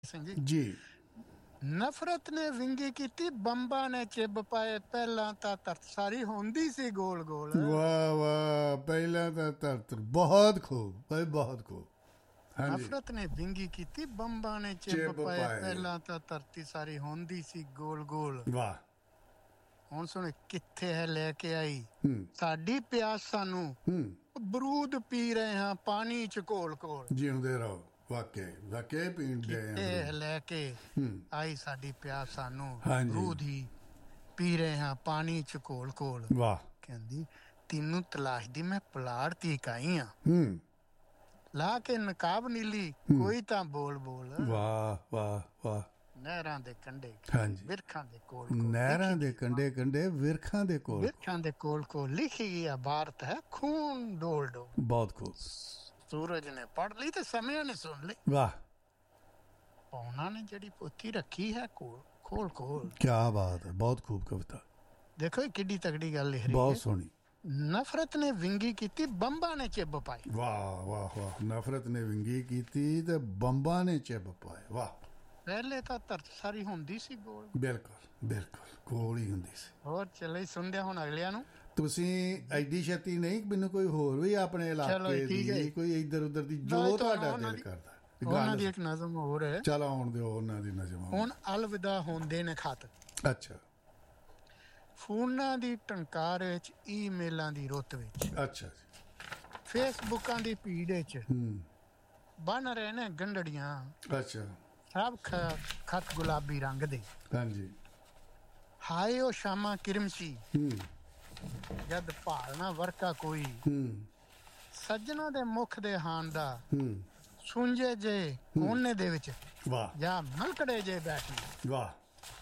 ਸਿੰਘ ਜੀ ਜੀ। ਨਫ਼ਰਤ ਨੇ ਵਿੰਗੀ ਕੀਤੀ, ਬੰਬਾਂ ਨੇ ਚਿੱਬ ਪਾਏ, ਪਹਿਲਾਂ ਤਾਂ ਧਰਤ ਸਾਰੀ ਹੁੰਦੀ ਸੀ ਗੋਲ ਗੋਲ। ਵਾਹ ਵਾਹ, ਪਹਿਲਾਂ ਤਾਂ ਧਰਤ ਬਹੁਤ ਖੂਬ ਭਾਈ, ਬਹੁਤ ਖੂਬ। ਹਾਂਜੀ। ਨਫ਼ਰਤ ਨੇ ਵਿੰਗੀ ਕੀਤੀ, ਬੰਬਾਂ ਨੇ ਚਿੱਬ ਚਿੱਬ ਪਾਏ, ਪਾਏ। ਪਹਿਲਾਂ ਤਾਂ ਧਰਤੀ ਸਾਰੀ ਹੁੰਦੀ ਸੀ ਗੋਲ ਗੋਲ। ਵਾਹ। ਹੁਣ ਸੁਣ, ਕਿੱਥੇ ਹੈ ਲੈ ਕੇ ਆਈ ਹੂੰ ਸਾਡੀ ਪਿਆਸ ਸਾਨੂੰ, ਹੂੰ। ਬਰੂਦ ਪੀ ਰਹੇ ਹਾਂ ਪਾਣੀ ਚ ਘੋਲ ਘੋਲ। ਜਿਉਂਦੇ ਰਹੋ। ਵਾਕੇ ਵਾਕੇ ਪੀਂਦੇ ਕਿੱਥੇ ਲੈ ਕੇ ਹੂੰ। ਆਈ ਸਾਡੀ ਪਿਆਸ ਸਾਨੂੰ, ਹਾਂਜੀ। ਬਰੂਦ ਹੀ ਪੀ ਰਹੇ ਹਾਂ ਪਾਣੀ ਚ ਘੋਲ ਘੋਲ। ਵਾਹ। ਕਹਿੰਦੀ ਤੈਨੂੰ ਤਲਾਸ਼ਦੀ ਮੈਂ ਪਲਾੜ ਤੀ ਕਾਈ ਆ, ਹੂੰ। ਲਾ ਕੇ ਨਕਾਬ ਨੀਲੀ ਕੋਈ ਤਾਂ ਬੋਲ ਬੋਲ। ਵਾਹ ਵਾਹ ਵਾਹ। ਨਹਿਰਾਂ ਦੇ ਕੰਢੇ ਹਾਂਜੀ। ਬਿਰਖਾਂ ਦੇ ਕੋਲ ਨਹਿਰਾਂ ਦੇ ਕੰਢੇ ਕੰਢੇ ਵਿਰਖਾਂ ਦੇ ਕੋਲ, ਬਿਰਖਾਂ ਦੇ ਕੋਲ ਕੋਲ ਲਿਖੀ ਗਈ ਇਬਾਰਤ ਹੈ ਖੂਨ ਡੋਲ ਡੋਲ। ਬਹੁਤ ਖੂਬ। ਸੂਰਜ ਨੇ ਪੜ੍ਹ ਲਈ ਤੇ ਸਮਿਆਂ ਨੇ ਸੁਣ ਲਈ। ਵਾਹ, ਪੌਣਾ ਨੇ ਜਿਹੜੀ ਪੋਥੀ ਰੱਖੀ ਹੈ ਕੋਲ ਖੋਲ ਖੋਲ। ਕੀ ਬਾਤ ਹੈ, ਬਹੁਤ ਖੂਬ ਕਵਿਤਾ। ਦੇਖੋ ਇਹ ਕਿੱਡੀ ਤਗੜੀ ਗੱਲ ਲਿਖ ਰਹੀ ਬਹੁਤ ਹੈ। ਸੋਹਣੀ। ਨਫ਼ਰਤ ਨੇ ਵਿੰਗੀ ਕੀਤੀ, ਬੰਬਾਂ ਨੇ ਚਿੱਬ ਪਾਈ। ਵਾਹ ਵਾਹ ਵਾਹ। ਨਫ਼ਰਤ ਨੇ ਵਿੰਗੀ ਕੀਤੀ ਤੇ ਬੰਬਾਂ ਨੇ ਚਿੱਬ ਪਾਏ। ਵਾਹ। ਪਹਿਲੇ ਤਾਂ ਧਰਤ ਸਾਰੀ ਹੁੰਦੀ ਸੀ ਗੋਲ। ਬਿਲਕੁਲ ਬਿਲਕੁਲ, ਕੋਲ ਹੀ ਹੁੰਦੀ ਸੀ। ਹੋਰ ਚੱਲੇ ਸੁਣਦਿਆਂ ਹੁਣ ਅਗਲਿਆਂ ਨੂੰ। ਤੁਸੀਂ ਐਡੀ ਛੇਤੀ ਨਹੀਂ, ਮੈਨੂੰ ਕੋਈ ਹੋਰ ਵੀ ਆਪਣੇ ਇਲਾਕੇ ਦੀ, ਕੋਈ ਇੱਧਰ ਉੱਧਰ ਦੀ, ਜੋ ਤੁਹਾਡਾ ਦਿਲ ਕਰਦਾ। ਉਹਨਾਂ ਦੀ ਇੱਕ ਨਜ਼ਮ ਹੋਰ ਹੈ। ਚਲ ਆਉਣ ਦਿਓ ਉਹਨਾਂ ਦੀ ਨਜ਼ਮ। ਹੁਣ ਅਲਵਿਦਾ ਹੁੰਦੇ ਨੇ ਖਤ, ਅੱਛਾ। ਫੋਨਾਂ ਦੀ ਟੰਕਾਰ ਵਿੱਚ, ਈਮੇਲਾਂ ਦੀ ਰੁੱਤ ਵਿੱਚ, ਅੱਛਾ ਜੀ। ਫੇਸਬੁੱਕਾਂ ਦੀ ਭੀੜ ਵਿੱਚ ਹੂੰ। ਬਣ ਰਹੇ ਨੇ ਗੰਢੜੀਆਂ, ਅੱਛਾ। ਸਭ ਖਤ ਗੁਲਾਬੀ ਰੰਗ ਦੇ। ਹਾਂਜੀ। ਹਾਏ ਉਹ ਸ਼ਾਮਾਂ ਕਿਰਮਚੀ, ਹੂੰ ਜਦ ਭਾਲਣਾ ਵਰਕਾ ਕੋਈ, ਹੂੰ ਸੱਜਣਾ ਦੇ ਮੁਖ ਦੇ ਹਾਨ ਦਾ, ਹੂੰ। ਸੁੰਝੇ ਜੇ ਕੋਨੇ ਦੇ ਵਿੱਚ, ਵਾਹ ਜਾਂ ਮਲਕੜੇ ਜੇ ਬੈਠੀ। ਵਾਹ।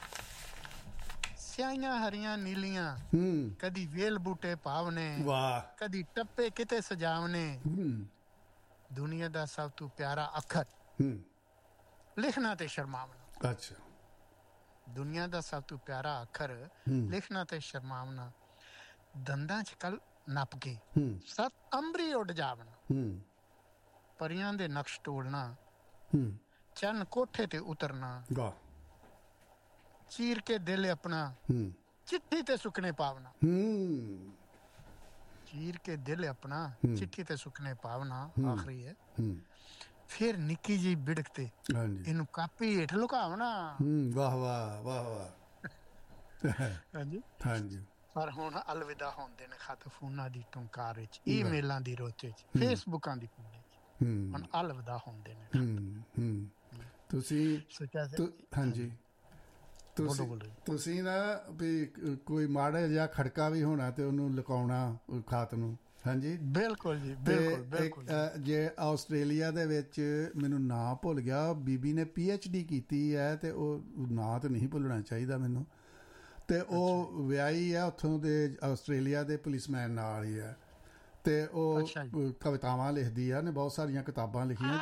ਸਿਆਹੀਆਂ ਹਰੀਆਂ ਨੀਲੀਆਂ, ਹੂੰ। ਕਦੀ ਵੇਲ ਬੂਟੇ ਪਾਵਨੇ, ਵਾਹ। ਕਦੀ ਟੱਪੇ ਕਿਤੇ ਸਜਾਵਨੇ। ਹੂੰ ਦੁਨੀਆ ਦਾ ਸਭ ਤੋਂ ਪਿਆਰਾ ਅੱਖਰ, ਹੂੰ। ਲਿਖਣਾ ਤੇ ਸ਼ਰਮਾਵਣਾ। ਅੱਛਾ। ਦੁਨੀਆ ਦਾ ਸਭ ਤੋਂ ਪਿਆਰਾ ਅੱਖਰ, ਲਿਖਣਾ ਤੇ ਸ਼ਰਮਾਵਣਾ। ਦੰਦਾਂ ਚ ਕਲ ਨੱਪ ਕੇ ਹੂੰ ਸਤ ਅੰਬਰੀ ਉੱਡ ਜਾਵਣਾ। ਹੂੰ ਪਰੀਆਂ ਦੇ ਨਕਸ਼ ਟੋਲਣਾ, ਹੂੰ। ਚੰਨ ਕੋਠੇ ਤੇ ਉਤਰਨਾ। ਵਾਹ। ਚੀਰ ਕੇ ਦਿਲ ਆਪਣਾ, ਹੂੰ ਚਿੱਠੀ ਤੇ ਸੁਕਨੇ ਪਾਵਨਾ। ਹੂੰ ਚੀਰ ਕੇ ਦਿਲ ਆਪਣਾ, ਚਿੱਠੀ ਤੇ ਸੁਕਨੇ ਪਾਵਨਾ। ਆਖਰੀ ਹੈ। ਹੂੰ। ਫਿਰ ਨਿੱਕੀ ਜਿਹੀ ਬਿੜਕ ਤੇ ਹਾਂਜੀ। ਇਹਨੂੰ ਕਾਪੀ ਹੇਠ ਲੁਕਾਵਣਾ। ਵਾਹ ਵਾਹ ਵਾਹ ਵਾਹ। ਹਾਂਜੀ ਹਾਂਜੀ। ਪਰ ਹੁਣ ਅਲਵਿਦਾ ਹੁੰਦੇ ਨੇ ਖਤ, ਫੋਨਾਂ ਦੀ ਟੰਕਾਰ ਵਿੱਚ, ਈਮੇਲਾਂ ਦੀ ਰੋਚ ਵਿੱਚ, ਫੇਸਬੁੱਕਾਂ ਦੀ ਪੀੜ ਵਿੱਚ। ਹੁਣ ਅਲਵਿਦਾ ਹੁੰਦੇ ਨੇ। ਤੁਸੀਂ ਹਾਂਜੀ, ਤੁਸੀਂ ਨਾ ਵੀ ਕੋਈ ਮਾੜਾ ਜਿਹਾ ਖੜਕਾ ਵੀ ਹੋਣਾ ਤੇ ਉਹਨੂੰ ਲੁਕਾਉਣਾ ਖਾਤ ਨੂੰ। ਹਾਂਜੀ ਬਿਲਕੁਲ ਜੀ, ਬਿਲਕੁਲ ਬਿਲਕੁਲ। ਜੇ ਆਸਟ੍ਰੇਲੀਆ ਦੇ ਵਿੱਚ, ਮੈਨੂੰ ਨਾਂ ਭੁੱਲ ਗਿਆ, ਬੀਬੀ ਨੇ PhD ਕੀਤੀ ਹੈ ਤੇ ਉਹ ਨਾਂ ਤਾਂ ਨਹੀਂ ਭੁੱਲਣਾ ਚਾਹੀਦਾ ਮੈਨੂੰ, ਤੇ ਉਹ ਵਿਆਹੀ ਆ ਉੱਥੋਂ ਦੇ, ਆਸਟ੍ਰੇਲੀਆ ਦੇ ਪੁਲਿਸਮੈਨ ਨਾਲ ਹੀ ਹੈ, ਤੇ ਉਹ ਕਵਿਤਾਵਾਂ ਲਿਖਦੀ ਆ, ਨੇ ਬਹੁਤ ਸਾਰੀਆਂ ਕਿਤਾਬਾਂ ਲਿਖੀਆਂ।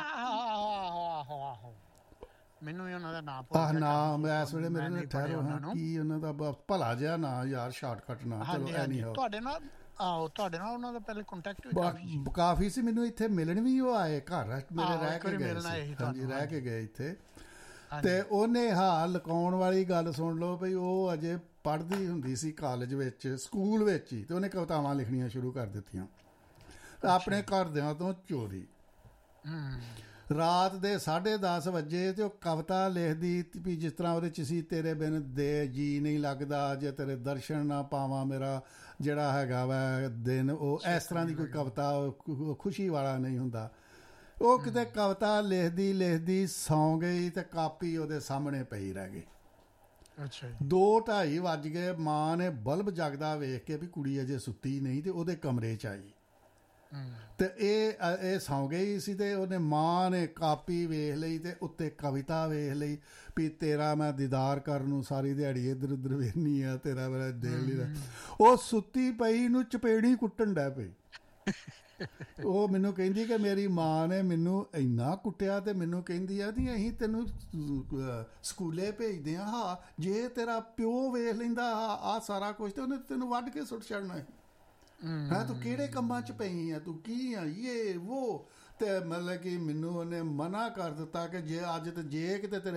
ਮੈਨੂੰ ਵੀ ਉਹਨਾਂ ਦਾ ਨਾਮ ਨਾਮ ਇਸ ਵੇਲੇ ਮੇਰੇ ਨਾਲ ਠਹਿਰੋ, ਕੀ ਉਹਨਾਂ ਦਾ ਭਲਾ ਜਿਹਾ ਨਾਂ ਯਾਰ, ਸ਼ਾਰਟਕਟ ਨਾਂ। ਚਲੋ ਐਨੀ ਹੋ ਤੁਹਾਡੇ ਨਾਲ ਉਹਨਾਂ ਦਾ ਪਹਿਲੇ ਕੰਟੈਕਟ ਕਾਫੀ ਸੀ। ਮੈਨੂੰ ਇੱਥੇ ਮਿਲਣ ਵੀ ਉਹ ਆਏ ਘਰ ਮੇਰੇ, ਰਹਿ ਕੇ ਗਏ ਸੀ। ਹਾਂਜੀ, ਰਹਿ ਕੇ ਗਏ ਇੱਥੇ। ਤੇ ਉਹਨੇ ਹਾਲ ਲੁਕਾਉਣ ਵਾਲੀ ਗੱਲ ਸੁਣ ਲਓ ਭਈ, ਉਹ ਅਜੇ ਪੜ੍ਹਦੀ ਹੁੰਦੀ ਸੀ ਕਾਲਜ ਵਿੱਚ, ਸਕੂਲ ਵਿੱਚ ਹੀ, ਤੇ ਉਹਨੇ ਕਵਿਤਾਵਾਂ ਲਿਖਣੀਆਂ ਸ਼ੁਰੂ ਕਰ ਦਿੱਤੀਆਂ ਆਪਣੇ ਘਰਦਿਆਂ ਤੋਂ ਚੋਰੀ। ਰਾਤ ਦੇ 10:30 ਵਜੇ ਤੇ ਉਹ ਕਵਿਤਾ ਲਿਖਦੀ ਵੀ, ਜਿਸ ਤਰ੍ਹਾਂ ਉਹਦੇ 'ਚ ਸੀ, ਤੇਰੇ ਬਿਨ ਦੇ ਜੀ ਨਹੀਂ ਲੱਗਦਾ, ਜੇ ਤੇਰੇ ਦਰਸ਼ਨ ਨਾ ਪਾਵਾਂ, ਮੇਰਾ ਜਿਹੜਾ ਹੈਗਾ ਵਾ ਦਿਨ, ਉਹ ਇਸ ਤਰ੍ਹਾਂ ਦੀ ਕੋਈ ਕਵਿਤਾ, ਖੁਸ਼ੀ ਵਾਲਾ ਨਹੀਂ ਹੁੰਦਾ। ਉਹ ਕਿਤੇ ਕਵਿਤਾ ਲਿਖਦੀ ਲਿਖਦੀ ਸੌਂ ਗਈ ਤੇ ਕਾਪੀ ਉਹਦੇ ਸਾਹਮਣੇ ਪਈ ਰਹਿ ਗਈ। 2:30 ਵੱਜ ਗਏ। ਮਾਂ ਨੇ ਬਲਬ ਜਗਦਾ ਵੇਖ ਕੇ ਵੀ ਕੁੜੀ ਅਜੇ ਸੁੱਤੀ ਨਹੀਂ, ਤੇ ਉਹਦੇ ਕਮਰੇ 'ਚ ਆਈ ਤੇ ਇਹ ਸੌਂ ਗਈ ਸੀ, ਤੇ ਉਹਨੇ, ਮਾਂ ਨੇ ਕਾਪੀ ਵੇਖ ਲਈ ਤੇ ਉੱਤੇ ਕਵਿਤਾ ਵੇਖ ਲਈ ਵੀ, ਤੇਰਾ ਮੈਂ ਦੀਦਾਰ ਕਰਨ ਨੂੰ ਸਾਰੀ ਦਿਹਾੜੀ ਇੱਧਰ ਉੱਧਰ ਵੇਖਣੀ ਆ, ਤੇਰਾ ਮੇਰਾ ਦਿਲ ਨਹੀਂ। ਉਹ ਸੁੱਤੀ ਪਈ ਨੂੰ ਚਪੇੜੀ ਕੁੱਟਣ ਡੈ ਪਈ। ਉਹ ਮੈਨੂੰ ਕਹਿੰਦੀ ਕਿ ਮੇਰੀ ਮਾਂ ਨੇ ਮੈਨੂੰ ਇੰਨਾ ਕੁੱਟਿਆ, ਤੇ ਮੈਨੂੰ ਕਹਿੰਦੀ ਆ ਕਿ ਅਸੀਂ ਤੈਨੂੰ ਸਕੂਲੇ ਭੇਜਦੇ ਹਾਂ, ਹਾਂ ਜੇ ਤੇਰਾ ਪਿਓ ਵੇਖ ਲੈਂਦਾ ਆਹ ਸਾਰਾ ਕੁਛ, ਤੇ ਉਹਨੇ ਤੈਨੂੰ ਵੱਢ ਕੇ ਸੁੱਟ ਛੱਡਣਾ ਹੈ। ਤੂੰ ਕਿਹੜੇ ਕੰਮਾਂ 'ਚ ਪਈ ਆ, ਤੂੰ ਕੀ ਆ, ਇਹ ਵੋ। ਤੇ ਮਤਲਬ ਕਿ ਮੈਨੂੰ ਉਹਨੇ ਮਨਾ ਕਰ ਦਿੱਤਾ ਕਿ ਜੇ ਅੱਜ ਤੇ ਜੇ ਕਿਤੇ ਤੇਰੇ